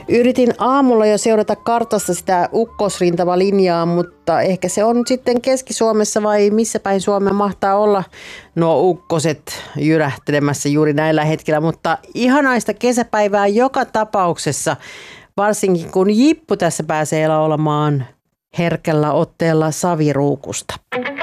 Yritin aamulla jo seurata kartasta sitä ukkosrintamalinjaa, mutta ehkä se on sitten Keski-Suomessa vai missä päin Suomea mahtaa olla nuo ukkoset jyrähtelemässä juuri näillä hetkellä. Mutta ihanaista kesäpäivää joka tapauksessa, varsinkin kun Jippu tässä pääsee laulamaan herkällä otteella Saviruukusta.